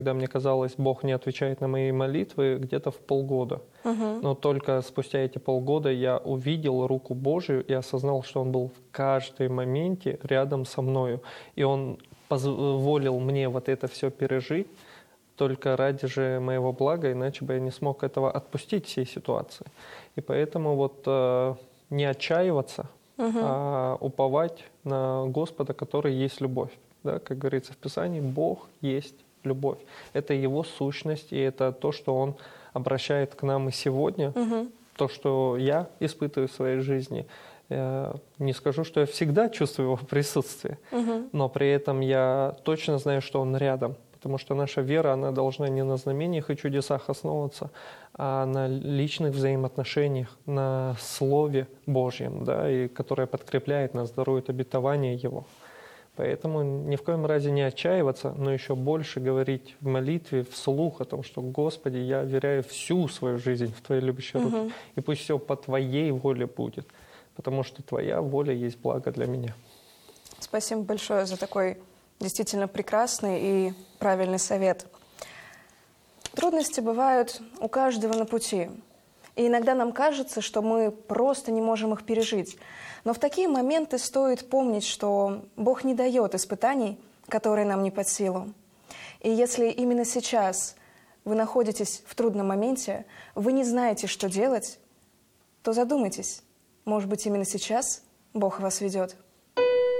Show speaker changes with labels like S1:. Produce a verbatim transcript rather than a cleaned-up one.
S1: Когда мне казалось, Бог не отвечает на мои молитвы где-то в полгода.
S2: Мгм.
S1: Но только спустя эти полгода я увидел руку Божию и осознал, что Он был в каждом моменте рядом со мною. И Он позволил мне вот это все пережить только ради же моего блага, иначе бы я не смог этого отпустить всей ситуации. И поэтому вот э, не отчаиваться,
S2: Мгм.
S1: а уповать на Господа, который есть любовь. Да, как говорится в Писании, Бог есть любовь. Это Его сущность, и это то, что Он обращает к нам и сегодня.
S2: Мгм.
S1: То, что я испытываю в своей жизни. Я не скажу, что я всегда чувствую Его присутствие,
S2: Мгм.
S1: но при этом я точно знаю, что Он рядом. Потому что наша вера, она должна не на знамениях и чудесах основываться, а на личных взаимоотношениях, на Слове Божьем, да, и которое подкрепляет нас, дарует обетование Его. Поэтому ни в коем разе не отчаиваться, но еще больше говорить в молитве, вслух о том, что «Господи, я веряю всю свою жизнь в Твои любящие руки,
S2: Мгм.
S1: и пусть все по Твоей воле будет, потому что Твоя воля есть благо для меня».
S2: Спасибо большое за такой действительно прекрасный и правильный совет. Трудности бывают у каждого на пути. И иногда нам кажется, что мы просто не можем их пережить. Но в такие моменты стоит помнить, что Бог не дает испытаний, которые нам не под силу. И если именно сейчас вы находитесь в трудном моменте, вы не знаете, что делать, то задумайтесь. Может быть, именно сейчас Бог вас ведет.